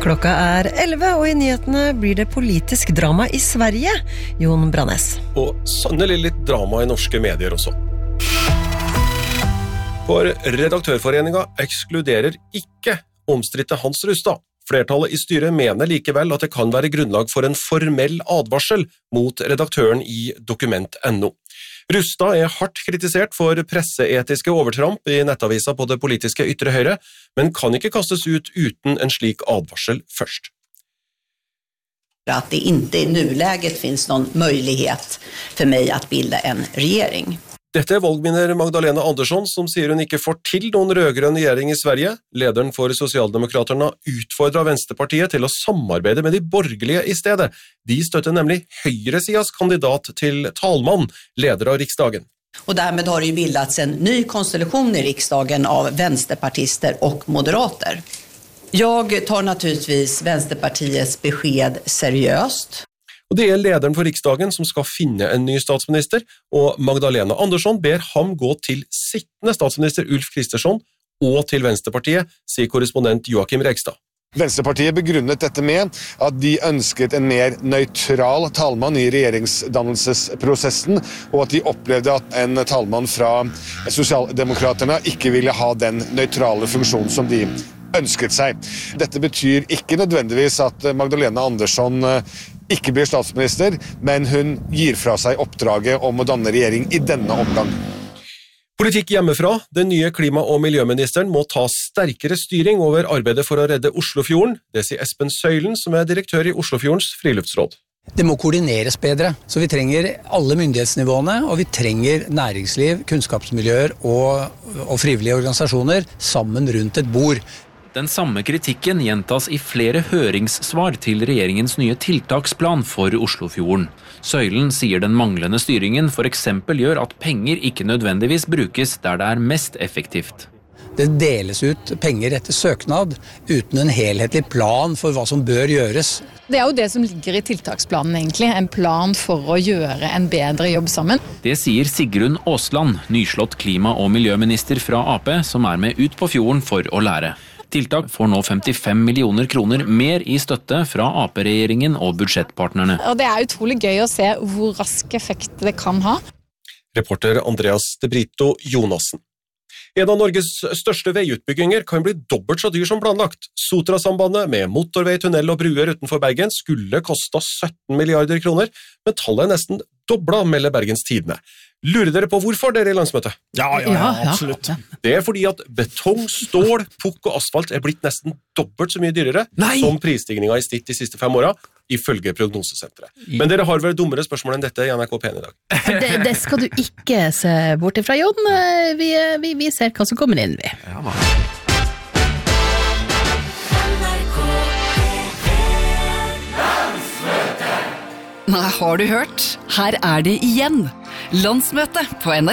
Klokka 11, og I nyhetene blir det politisk drama I Sverige. Jon Brannes. Og sannelig litt drama I norske medier også. For Redaktørforeningen ekskluderer ikke omstridte Hans Rustad. Flertallet I styret mener likevel at det kan være grunnlag for en formell advarsel mot redaktøren I Dokument.no. Rustad hardt kritisert for presseetiske overtramp I nettavisa på det politiske ytre høyre, men kan ikke kastes ut uten en slik advarsel først. Att det inte I nuläget finns någon möjlighet för mig att bilda en regering. Dette valgvinner Magdalena Andersson, som sier hun ikke får til noen rødgrønn regjering I Sverige. Lederen for Socialdemokraterna utfordrer Vänsterpartiet til å samarbeide med de borgerlige I stedet. De støtter nemlig høyresidas kandidat til talmann, leder av riksdagen. Och därmed har det ju bildats en ny konstellation I riksdagen av vänsterpartister och moderater. Jag tar naturligtvis Vänsterpartiets besked seriöst. Og det lederen for riksdagen som skal finne en ny statsminister, og Magdalena Andersson ber ham gå til sittende statsminister Ulf Kristersson og til Vänsterpartiet, sier korrespondent Joakim Regstad. Vänsterpartiet begrunnet dette med at de ønsket en mer nøytral talmann I regjeringsdannelsesprosessen, og at de opplevde at en talmann fra Socialdemokraterna ikke ville ha den nøytrale funksjonen som de ønsket seg. Dette betyr ikke nødvendigvis at Magdalena Andersson ikke blir statsminister, men hun gir fra seg oppdraget om å danne regjering I denne omgang. Politikk hjemmefra. Den nye klima- og miljøministeren må ta sterkere styring over arbeidet for å redde Oslofjorden. Det sier Espen Søylen, som direktør I Oslofjordens friluftsråd. Det må koordineres bedre, så vi trenger alle myndighetsnivåene, og vi trenger næringsliv, kunnskapsmiljøer og frivillige organisasjoner sammen rundt et bord. Den samme kritikken gjentas I flere høringssvar til regjeringens nye tiltaksplan for Oslofjorden. Søylen sier den manglende styringen for eksempel gjør at penger ikke nødvendigvis brukes der det mest effektivt. Det deles ut penger etter søknad uten en helhetlig plan for hva som bør gjøres. Det jo det som ligger I tiltaksplanen egentlig, en plan for å gjøre en bedre jobb sammen. Det sier Sigrun Aasland, nyslått klima- og miljøminister fra AP, som med ut på fjorden for å lære. Tiltak får nå 55 millioner kroner mer I støtte fra AP-regjeringen og budsjettpartnerne. Og det utrolig gøy å se hvor rask effekt det kan ha. Reporter Andreas De Brito Jonassen. En av Norges største veiutbygginger kan bli dobbelt så dyr som planlagt. Sotrasambandet med motorvei, tunnel og bruer utenfor Bergen skulle kosta 17 milliarder kroner, men tallet nesten dobla, melder Bergens Tidende. Lurer dere på hvorfor dere I landsmøtet? Ja, absolutt. Det fordi at betong, stål, pukk og asfalt blitt nesten dobbelt så mye dyrere som prisstigninga I snitt de siste 5 åra, ifølge prognosesenteret. Men dere har vel dummere spørsmål enn dette I NRK P1 I dag? Det skal du ikke se bort ifra, Jon. Vi ser hva som kommer inn, vi. Ja, Nei, har du hørt? Her det igjen. Landsmøte på NRK.